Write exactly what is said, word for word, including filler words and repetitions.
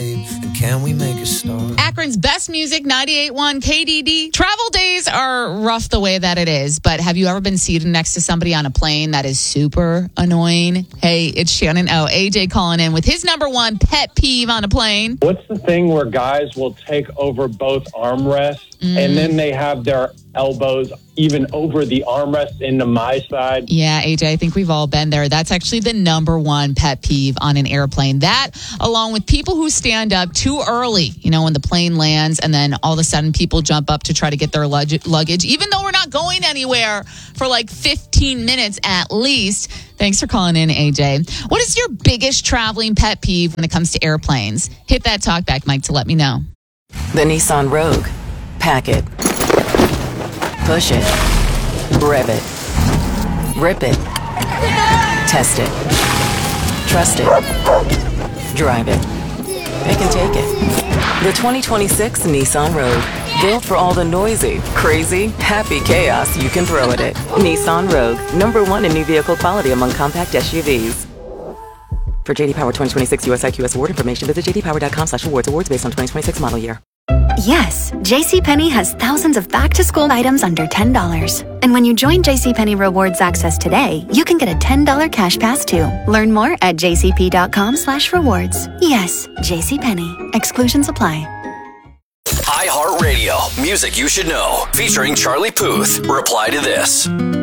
babe, and can we make a start? Akron's best music, ninety-eight point one K D D. Travel days are rough the way that it is, but have you ever been seated next to somebody on a plane that is super annoying? Hey, it's Shannon O. A J calling in with his number one pet peeve on a plane. What's the thing where guys will take over both armrests mm. and then they have their elbows even over the armrest into my side? Yeah, A J, I think we've all been there. That's actually the number one pet peeve on an airplane. That, along with people who stand up too early, you know, when the plane lands, and then all of a sudden people jump up to try to get their lug- luggage, even though we're not going anywhere for like fifteen minutes at least. Thanks for calling in, A J. What is your biggest traveling pet peeve when it comes to airplanes? Hit that talkback mic to let me know. The Nissan Rogue. Pack it. Push it. Rev it. Rip it. Test it. Trust it. Drive it. Pick and take it. The twenty twenty-six Nissan Rogue. Built for all the noisy, crazy, happy chaos you can throw at it. Nissan Rogue. Number one in new vehicle quality among compact S U Vs. For J D Power twenty twenty-six U S I Q S award information, visit j d power dot com slash awards. Awards based on twenty twenty-six model year. Yes, JCPenney has thousands of back-to-school items under ten dollars. And when you join JCPenney Rewards Access today, you can get a ten dollars cash pass too. Learn more at j c p dot com slash rewards. Yes, JCPenney. Exclusions apply. iHeartRadio, music you should know, featuring Charlie Puth. Reply to this.